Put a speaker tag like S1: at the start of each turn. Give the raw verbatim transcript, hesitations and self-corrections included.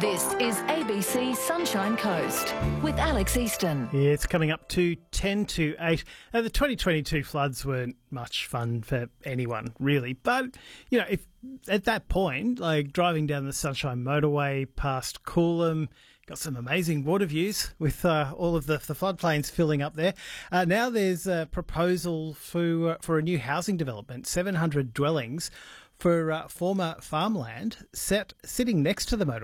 S1: This is A B C Sunshine Coast with Alex Easton.
S2: Yeah, it's coming up to ten to eight. Uh, the twenty twenty-two floods weren't much fun for anyone, really. But, you know, if at that point, like driving down the Sunshine Motorway past Coolum, got some amazing water views with uh, all of the, the floodplains filling up there. Uh, now there's a proposal for, uh, for a new housing development, seven hundred dwellings for uh, former farmland set sitting next to the motorway.